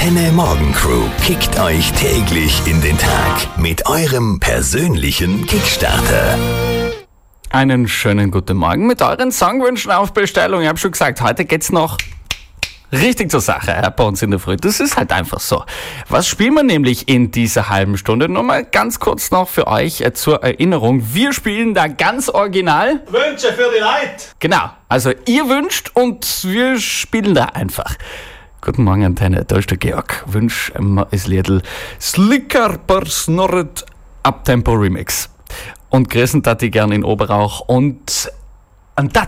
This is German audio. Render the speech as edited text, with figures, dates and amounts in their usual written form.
Antenne Morgen Crew kickt euch täglich in den Tag mit eurem persönlichen Kickstarter. Einen schönen guten Morgen mit euren Songwünschen auf Bestellung. Ich habe schon gesagt, heute geht's noch richtig zur Sache bei uns in der Früh. Das ist halt einfach so. Was spielen wir nämlich in dieser halben Stunde? Nur mal ganz kurz noch für euch zur Erinnerung. Wir spielen da ganz original Wünsche für die Leute. Genau, also ihr wünscht und wir spielen da einfach. Guten Morgen, Antenne, da ist der Georg. Wünsch mir das Liedl Slicker per Snorret Uptempo Remix. Und grüßen tat ich gern in Oberauch und